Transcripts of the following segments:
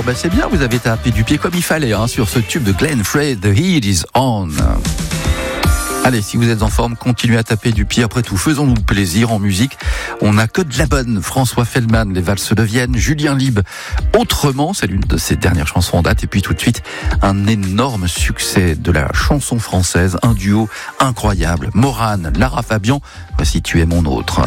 c'est bien, vous avez tapé du pied comme il fallait sur ce tube de Glenn Frey, The Heat Is On. Allez, si vous êtes en forme, continuez à taper du pied. Après tout, faisons-nous plaisir en musique. On n'a que de la bonne. François Feldman, Les Valses de Vienne, Julien Lieb, Autrement, c'est l'une de ses dernières chansons en date. Et puis tout de suite, un énorme succès de la chanson française, un duo incroyable. Morane, Lara Fabian, voici Tu es mon autre.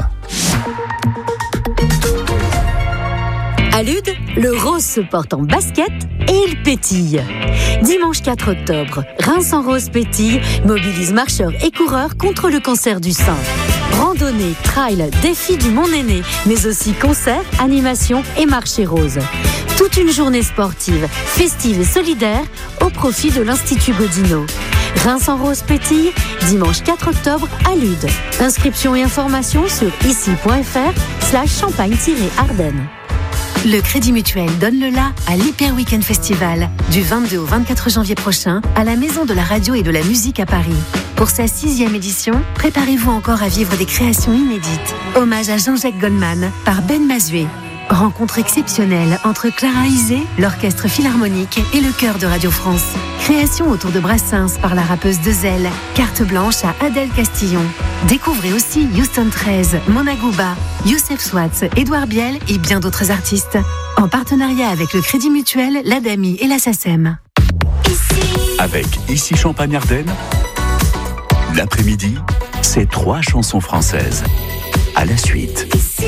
À Lude, le rose se porte en basket et il pétille. Dimanche 4 octobre, Reims en rose pétille mobilise marcheurs et coureurs contre le cancer du sein. Randonnée, trail, défi du Mont Néné, mais aussi concerts, animations et marché rose. Toute une journée sportive, festive et solidaire au profit de l'Institut Godino. Reims en rose pétille, dimanche 4 octobre à Lude. Inscription et informations sur ici.fr/champagne-ardennes. Le Crédit Mutuel donne le la à l'Hyper Weekend Festival du 22 au 24 janvier prochain à la Maison de la Radio et de la Musique à Paris. Pour sa 6e édition, préparez-vous encore à vivre des créations inédites. Hommage à Jean-Jacques Goldman par Ben Mazué. Rencontre exceptionnelle entre Clara Isé, l'Orchestre Philharmonique et le Chœur de Radio France. Création autour de Brassens par la rappeuse Dezel. Carte blanche à Adèle Castillon. Découvrez aussi Houston 13, Mona Gouba, Youssef Swatz, Édouard Biel et bien d'autres artistes. En partenariat avec le Crédit Mutuel, l'ADAMI et la SACEM. Avec Ici Champagne-Ardenne, l'après-midi, c'est 3 chansons françaises. À la suite.